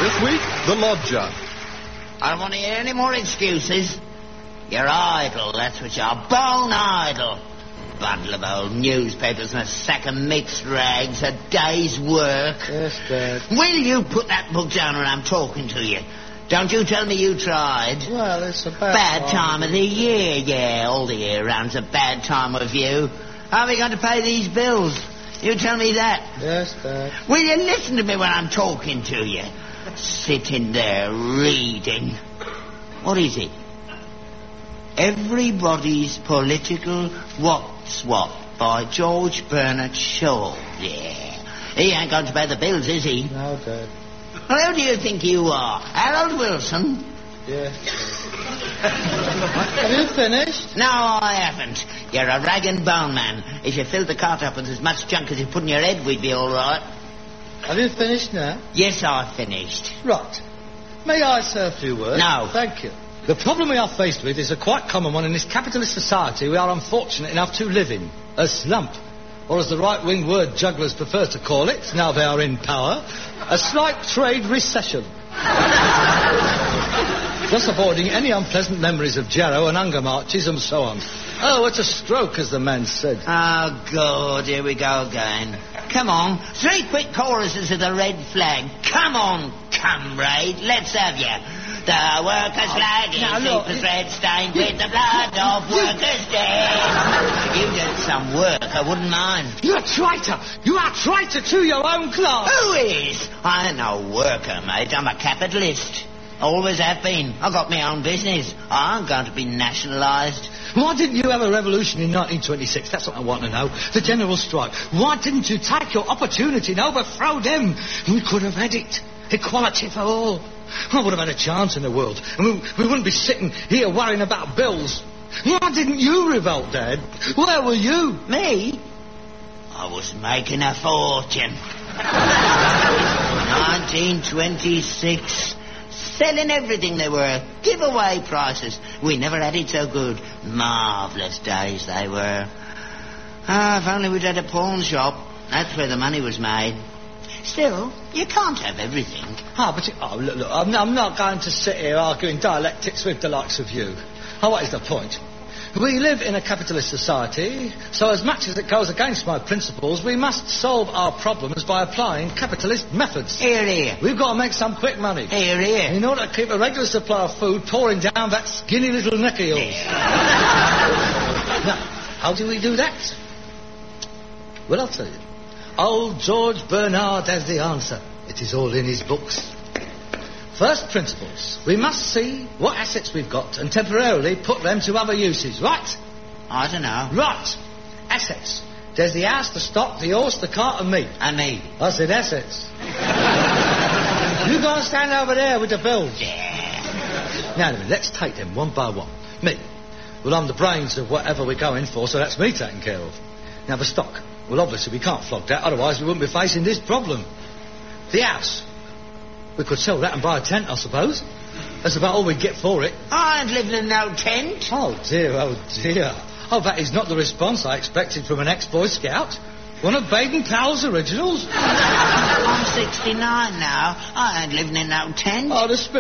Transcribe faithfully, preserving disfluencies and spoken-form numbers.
This week, The Lodger. I don't want to hear any more excuses. You're idle, that's what you are. Bone idle. Bundle of old newspapers and a sack of mixed rags, a day's work. Yes, Dad. Will you put that book down when I'm talking to you? Don't you tell me you tried. Well, it's a bad, Bad time of the year, yeah. All the year round's a bad time of you. How are we going to pay these bills? You tell me that. Yes, Dad. Will you listen to me when I'm talking to you? Sitting there reading. What is it? Everybody's Political What's What by George Bernard Shaw. Yeah. He ain't going to pay the bills, is he? No, Dad. Well, who do you think you are? Harold Wilson? Yeah. Have you finished? No, I haven't. You're a rag and bone man. If you filled the cart up with as much junk as you put in your head, we'd be all right. Have you finished now? Yes, I've finished. Right. May I say a few words? No. Thank you. The problem we are faced with is a quite common one in this capitalist society we are unfortunate enough to live in. A slump. Or as the right-wing word jugglers prefer to call it, now they are in power, a slight trade recession. Thus avoiding any unpleasant memories of Jarrow and hunger marches and so on. Oh, it's a stroke, as the man said. Oh, God, here we go again. Come on, three quick choruses of the red flag. Come on, comrade, let's have you. The workers' flag is now, look, deep as red, stained with the blood of workers dead. You did some work, I wouldn't mind. You're a traitor! You are a traitor to your own class! Who is? I ain't no worker, mate. I'm a capitalist. Always have been. I got my own business. I'm going to be nationalised. Why didn't you have a revolution in nineteen twenty-six? That's what I want to know. The general strike. Why didn't you take your opportunity and overthrow them? We could have had it. Equality for all. I would have had a chance in the world. And we, we wouldn't be sitting here worrying about bills. Why didn't you revolt, Dad? Where were you? Me? I was making a fortune. nineteen twenty-six. Selling everything they were. Giveaway prices. We never had it so good. Marvellous days they were. Ah, if only we'd had a pawn shop. That's where the money was made. Still, you can't have everything. Ah, but... It, oh, look, look, I'm, I'm not going to sit here arguing dialectics with the likes of you. Oh, what is the point? We live in a capitalist society, so as much as it goes against my principles, we must solve our problems by applying capitalist methods. Here, here. We've got to make some quick money. Here, here. In order to keep a regular supply of food pouring down that skinny little neck of yours. Now, how do we do that? Well, I'll tell you. Old George Bernard has the answer. It is all in his books. First principles. We must see what assets we've got and temporarily put them to other uses, right? I don't know. Right. Assets. There's the house, the stock, the horse, the cart and me. And me. I said assets. You go and stand over there with the bills. Yeah. Now, then, let's take them one by one. Me. Well, I'm the brains of whatever we're going for, so that's me taken care of. Now, the stock. Well, obviously, we can't flog that, otherwise we wouldn't be facing this problem. The house. We could sell that and buy a tent, I suppose. That's about all we'd get for it. I ain't living in no tent. Oh, dear, oh, dear. Oh, that is not the response I expected from an ex-Boy Scout. One of Baden Powell's originals. I'm sixty-nine now. I ain't living in no tent. Oh, the spirit.